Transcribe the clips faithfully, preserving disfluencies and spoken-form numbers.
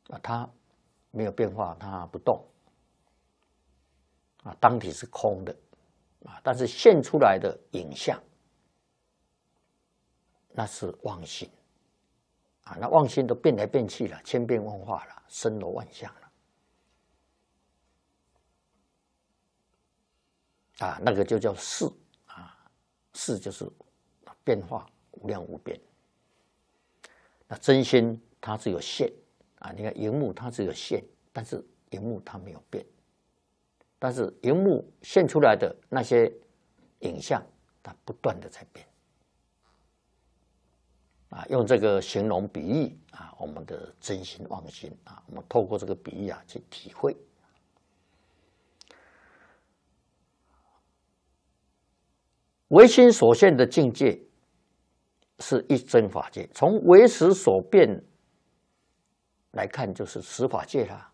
啊，它没有变化，它不动啊，当体是空的啊，但是现出来的影像，那是妄心啊，那妄心都变来变去了，千变万化了，森罗万象了啊，那个就叫事啊，事就是变化无量无边。那真心它只有现啊，你看荧幕它只有现，但是荧幕它没有变，但是荧幕现出来的那些影像，它不断的在变啊。用这个形容比喻啊，我们的真心妄心啊，我们透过这个比喻啊去体会。唯心所现的境界是一真法界，从唯识所变来看，就是实法界啦。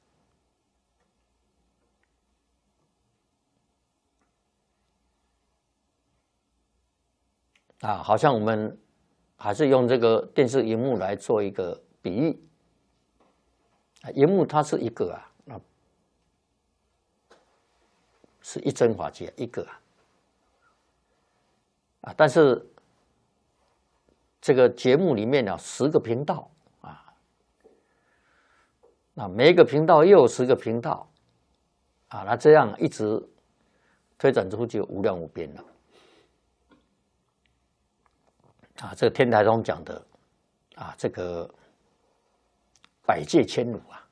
啊，好像我们还是用这个电视荧幕来做一个比喻。荧幕它是一个啊，那是一真法界一个啊，啊，但是这个节目里面呢，十个频道啊，那每一个频道又有十个频道啊，那这样一直推展出去无量无边了啊。这个天台宗讲的啊，这个百界千如啊，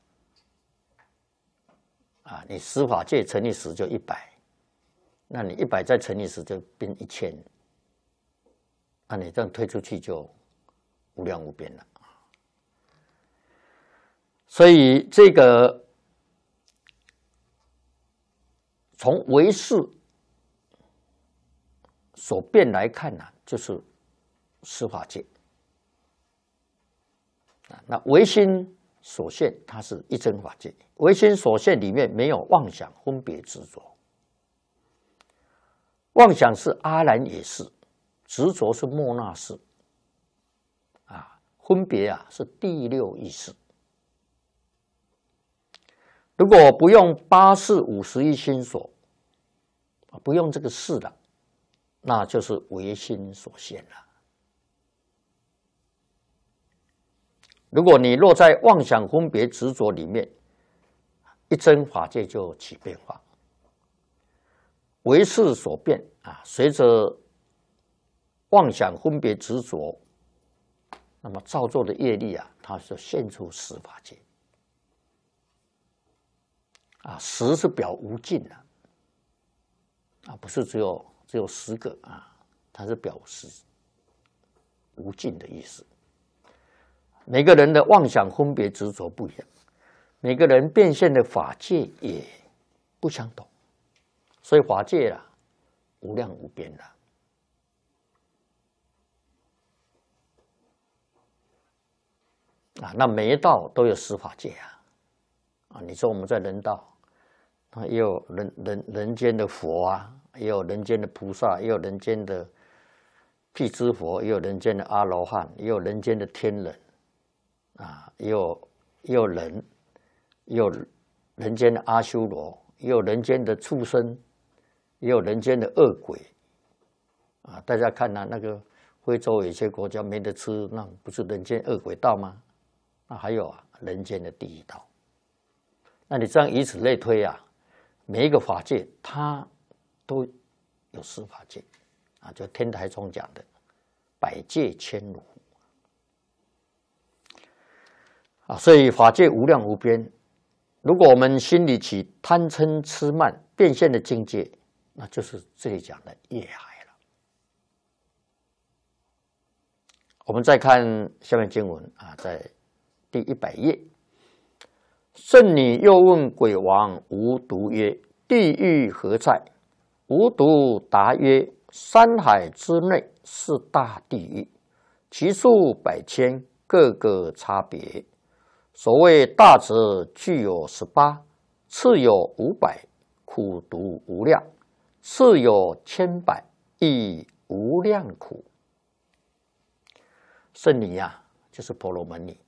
啊，你十法界乘以十就一百，那你一百再乘以十就变一千。那你这样推出去就无量无边了，所以这个从唯识所变来看呢、啊，就是实法界。那唯心所现，它是一真法界。唯心所现里面没有妄想、分别、执着，妄想是阿兰也是。执着是末那识，啊，分别啊是第六意识。如果不用八识五十一心所，不用这个识了，那就是唯心所现了。如果你落在妄想、分别、执着里面，一真法界就起变化。唯识所变啊，随着妄想、分别、执着，那么造作的业力啊，它就现出十法界。啊，十是表无尽的，啊，不是只有只有十个啊，它是表示无尽的意思。每个人的妄想、分别、执着不一样，每个人变现的法界也不相同，所以法界啊，无量无边的。啊，那每一道都有十法界啊！啊，你说我们在人道，啊，也有人人人间的佛啊，也有人间的菩萨，也有人间的辟支佛，也有人间的阿罗汉，也有人间的天人，啊，也有也有人，也有人间的阿修罗，也有人间的畜生，也有人间的恶鬼，啊，大家看呐、啊，那个非洲有些国家没得吃，那不是人间恶鬼道吗？那还有啊，人间的第一道。那你这样以此类推啊，每一个法界它都有十法界啊，就天台宗讲的百界千如啊，所以法界无量无边。如果我们心里起贪嗔痴慢变现的境界，那就是这里讲的业海了。我们再看下面经文啊，在第一百页，圣女又问鬼王无毒曰：“地狱何在？”无毒答曰：“山海之内是大地狱，其数百千，各个差别。所谓大者具有十八，次有五百，苦毒无量；次有千百，亦无量苦。”圣女呀、啊，就是婆罗门女。